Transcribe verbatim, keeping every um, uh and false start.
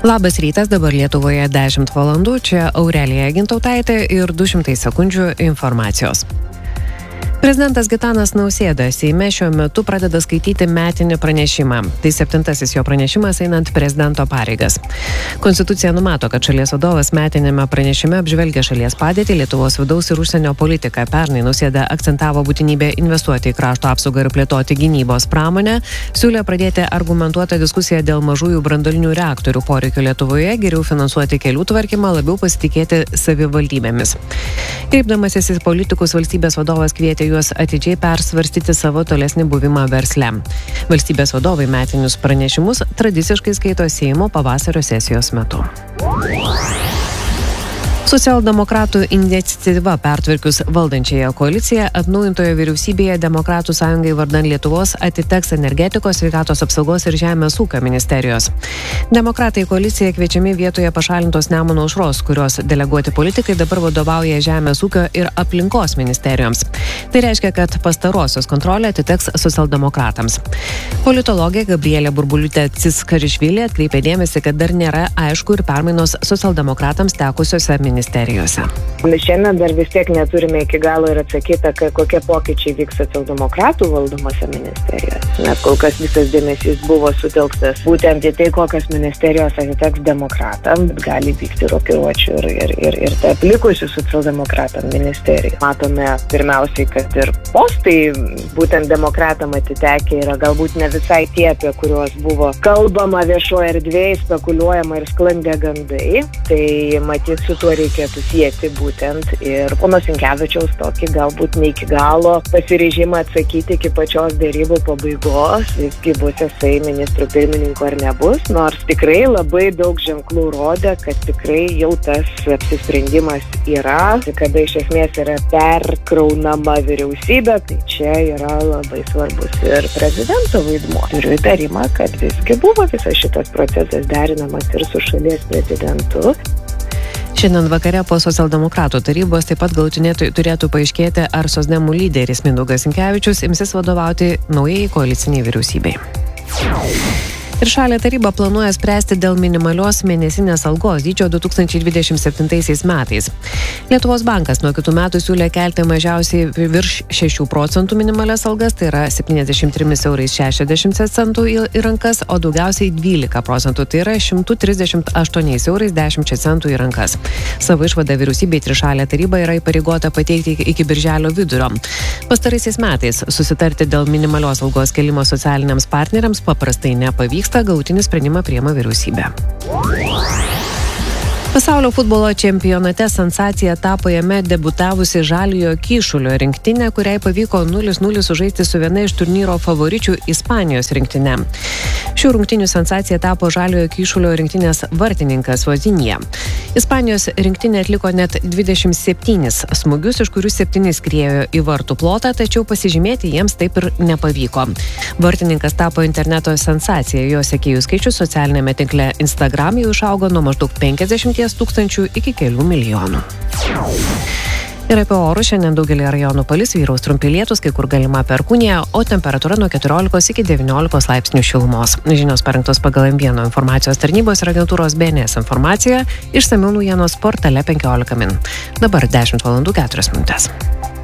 Labas rytas, dabar Lietuvoje dešimt valandų, čia Aurelija Gintautaitė ir du šimtai sekundžių informacijos. Prezidentas Gitanas Nausėda Seime šiuo metu pradeda skaityti metinį pranešimą. Tai septintasis jo pranešimas einant prezidento pareigas. Konstitucija numato, kad šalies vadovas metinėme pranešime apžvelgia šalies padėtį, Lietuvos vidaus ir užsienio politiką. Pernai Nausėda akcentavo būtinybę investuoti į krašto apsaugą ir plėtoti gynybos pramonę, siūlė pradėti argumentuotą diskusiją dėl mažųjų branduolinių reaktorių poreikio Lietuvoje, geriau finansuoti kelių tvarkymą, labiau pasitikėti savivaldybėmis. Kreipdamasis į politikus, valstybės vadovas kvietė juos atidžiai persvarstyti savo tolesnį buvimą versle. Valstybės vadovai metinius pranešimus tradiciškai skaito Seimo pavasario sesijos metu. Socialdemokratų iniciatyva pertvarkius valdančiąją koaliciją atnaujintoje vyriausybėje Demokratų sąjungai vardan Lietuvos atiteks energetikos, sveikatos apsaugos ir žemės ūkio ministerijos. Demokratai koaliciją kviečiami vietoje pašalintos Nemuno aušros, kurios deleguoti politikai dabar vadovauja žemės ūkio ir aplinkos ministerijoms. Tai reiškia, kad pastarosios kontrolė atiteks socialdemokratams. Politologė Gabrielė Burbulytė-Ciskarišvilė atkreipė dėmesį, kad dar nėra aišku ir permainos socialdemokratams tekusiose ministerijose. Šiandien dar vis tiek neturime iki galo ir atsakyta, kokie pokyčiai vyks socialdemokratų valdomose ministerijose. Nes kol kas visas dėmesys buvo sutelktas būtent į tai, kokios ministerijos atiteks demokratam, bet gali vykti rokiruočių ir, ir, ir, ir tarp likusių socialdemokratam ministerijų. Matome pirmiausiai, kad ir postai būtent demokratam atitekę yra galbūt ne visai tie, apie kuriuos buvo kalbama viešoje erdvėje, spekuliuojama ir sklandė gandai. Tai matyt, su tuo reikėtų sieti būtent ir pono Sinkevičiaus tokį galbūt ne iki galo pasiryžimą atsakyti iki pačios dėrybų pabaigos, visgi bus jisai ministrų pirmininku ar nebus, nors tikrai labai daug ženklų rodė, kad tikrai jau tas apsisprendimas yra, kada iš esmės yra perkraunama vyriausybė, tai čia yra labai svarbus ir prezidento vaidmuo. Turiu įtarimą, kad visgi buvo visas šitas procesas derinamas ir su šalies prezidentu. Šiandien vakare po socialdemokratų tarybos taip pat galutinai turėtų paaiškėti, ar socdemų lyderis Mindaugas Sinkevičius imsis vadovauti naujai koaliciniai vyriausybei. Ir šalė taryba planuoja spręsti dėl minimalios mėnesinės algos dydžio du tūkstančiai dvidešimt septintaisiais metais. Lietuvos bankas nuo kitų metų siūlė kelti mažiausiai virš šešių procentų minimalias algas, tai yra septyniasdešimt trimis eurais šešiasdešimt centų į rankas, o daugiausiai dvylika procentų, tai yra šimtas trisdešimt aštuoniais eurais dešimt centų į rankas. Savo išvadą vyriausybei trišalė taryba yra įpareigota pateikti iki birželio vidurio. Pastaraisiais metais susitarti dėl minimalios algos kelimo socialiniams partneriams paprastai nepavyksta. Galutinį sprendimą priima vyriausybė. Pasaulio futbolo čempionate sensacija tapo jame debutavusi Žaliojo Kyšulio rinktinė, kuriai pavyko nulis nulis sužaisti su viena iš turnyro favoričių Ispanijos rinktinė. Šių rungtinių sensacija tapo Žaliojo Kyšulio rinktinės vartininkas Vozinija. Ispanijos rinktinė atliko net dvidešimt septynis smūgius, iš kurių septyni skriejo į vartų plotą, tačiau pasižymėti jiems taip ir nepavyko. Vartininkas tapo interneto sensacija, jo sekėjų skaičius socialinėme tinkle Instagram jau išaugo nuo maždaug penkiasdešimt tūkstančių iki kelių milijonų. Ir apie orus šiandien daugelį rajonų palis, vyraus trumpi lietūs, kai kur galima perkūnija, o temperatūra nuo keturiolikos iki devyniolikos laipsnių šilumos. Žinios parengtos pagal M vieno informacijos tarnybos ir agentūros B N S informaciją, išsamiau naujienos portale penkiolika min. Dabar dešimt valandų keturios minutės.